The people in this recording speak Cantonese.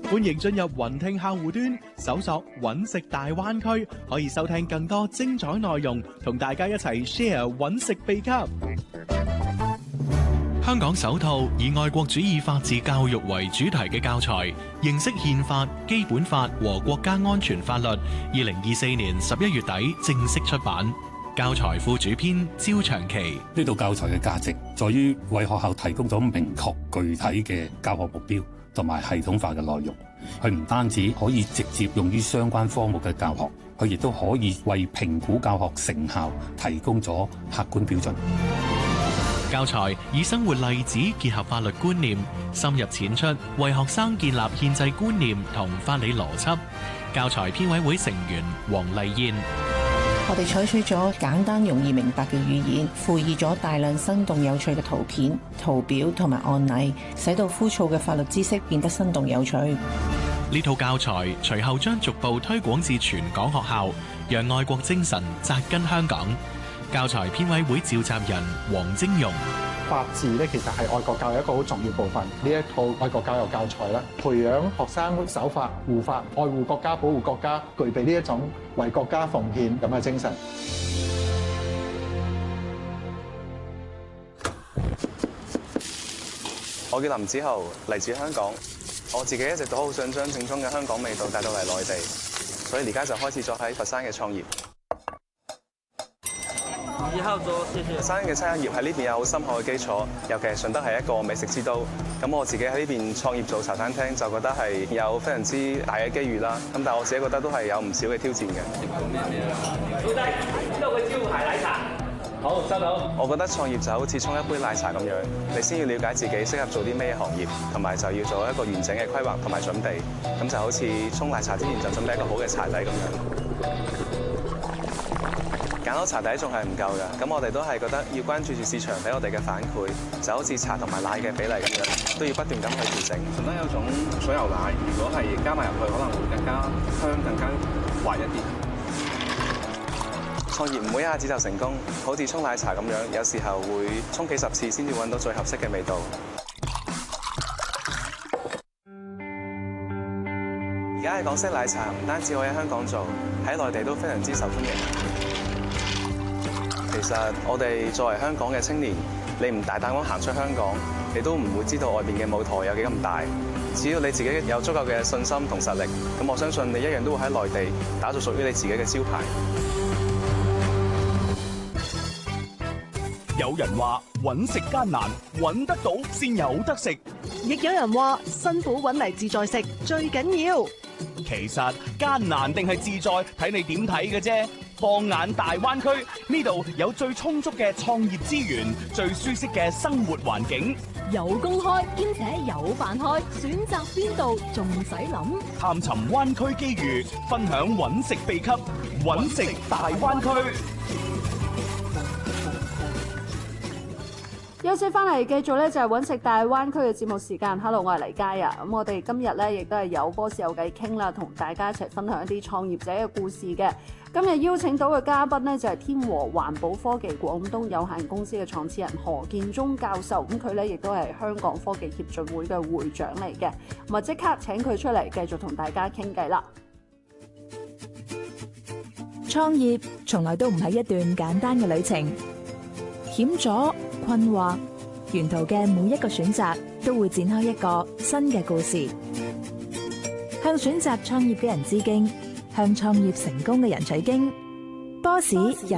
歡迎進入雲聽客戶端，搜索揾食大灣區，可以收聽更多精彩內容，同大家一齊 share 揾食秘笈。香港首套以愛國主義法治教育為主題嘅教材，認識憲法、基本法和國家安全法律。2024年11月底正式出版。教材副主編焦長期。 呢套教材嘅價值在於為學校提供咗明確具體嘅教學目標同埋系統化嘅內容。佢唔單止可以直接用於相關科目嘅教學，佢亦都可以為評估教學成效提供咗客觀標準。 教材以生活例子結合法律觀念，深入淺出，為學生建立憲制觀念同法理邏輯。教材編委會成員黃麗燕。 我哋採取咗簡單容易明白嘅語言，附以咗大量生動有趣嘅圖片、圖表同埋案例，使到枯燥嘅法律知識變得生動有趣。 呢套教材隨後將逐步推廣至全港學校，讓愛國精神扎根香港。教材編委會召集人黃晶容。 法治咧，其實係愛國教育一個好重要部分。呢一套愛國教育教材咧，培養學生守法、護法、愛護國家、保護國家，具備呢一種為國家奉獻咁嘅精神。 我叫林子豪，嚟自香港。我自己一直都好想將正宗嘅香港味道帶到嚟內地，所以而家就開始咗喺佛山嘅創業。佛山嘅餐飲業喺呢邊有好深厚嘅基礎，尤其係順德係一個美食之都。咁我自己喺呢邊創業做茶餐廳，就覺得係有非常之大嘅機遇啦。咁但係我自己覺得都係有唔少嘅挑戰嘅。老細，呢度嘅招牌奶茶。好，收到。我覺得創業就好似沖一杯奶茶咁樣，你先要了解自己適合做啲咩行業，同埋就要做一個完整嘅規劃同埋準備。咁就好似沖奶茶之前就準備一個好嘅茶底咁樣。揀好茶底仲係唔夠㗎，咁我哋都係覺得要關注住市場俾我哋嘅反饋，就好似茶同埋奶嘅比例咁樣，都要不斷咁去調整。順德有種水牛奶，如果係加埋入去，可能會更加香、更加滑一啲。創業唔會一下子就成功，好似沖奶茶咁樣，有時候會沖幾十次先至揾到最合適嘅味道。而家嘅港式奶茶唔單止可以喺香港做，喺內地都非常之受歡迎。其實我哋作為香港嘅青年，你唔大膽咁行出香港，你都唔會知道外邊嘅舞台有幾咁大。只要你自己有足夠嘅信心同實力，咁我相信你一樣都會喺內地打造屬於你自己嘅招牌。 有人話揾食艱難，揾得到先有得食； 亦有人話辛苦揾嚟自在食最緊要。 其實艱難定係自在，睇你點睇嘅啫。放眼大灣區，呢度有最充足嘅創業資源，最舒適嘅生活環境， 有工開兼且有飯開，選擇邊度仲使諗？ 探尋灣區機遇，分享揾食秘笈，揾食大灣區。 休息翻嚟，繼續咧就係揾食大灣區嘅節目時間。Hello， 我係黎佳啊。咁我哋今日咧亦都係有波士有計傾啦，同大家一齊分享一啲創業者嘅故事嘅。今日邀請到嘅嘉賓呢，就係天和環保科技廣東有限公司嘅創始人何建忠教授。咁佢咧亦都係香港科技協進會嘅會長嚟嘅。咁啊，即刻請佢出嚟繼續同大家傾偈啦。 創業從來都唔係一段簡單嘅旅程，險阻、困惑，沿途嘅每一個選擇都會展開一個新嘅故事。向選擇創業嘅人致敬，向創業成功嘅人取經。波士